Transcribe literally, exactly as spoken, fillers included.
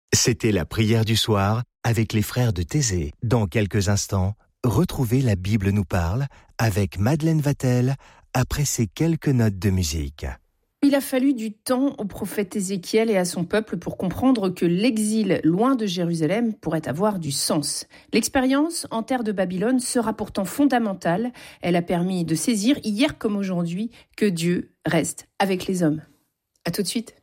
C'était la prière du soir avec les frères de Thésée. Dans quelques instants, retrouvez La Bible nous parle avec Madeleine Vatel après ces quelques notes de musique. Il a fallu du temps au prophète Ézéchiel et à son peuple pour comprendre que l'exil loin de Jérusalem pourrait avoir du sens. L'expérience en terre de Babylone sera pourtant fondamentale. Elle a permis de saisir, hier comme aujourd'hui, que Dieu reste avec les hommes. À tout de suite.